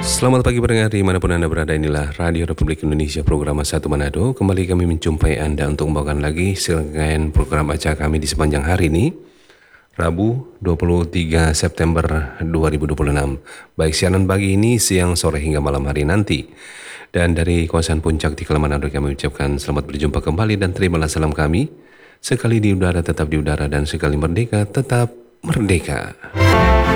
Selamat pagi pendengar dimanapun Anda berada, inilah Radio Republik Indonesia program Satu Manado. Kembali kami menjumpai Anda untuk membawakan lagi serangkaian program acara kami di sepanjang hari ini, Rabu 23 September 2026. Baik siaran pagi ini, siang, sore hingga malam hari nanti. Dan dari kawasan puncak di Manado kami ucapkan selamat berjumpa kembali dan terimalah salam kami. Sekali di udara tetap di udara dan sekali merdeka tetap merdeka.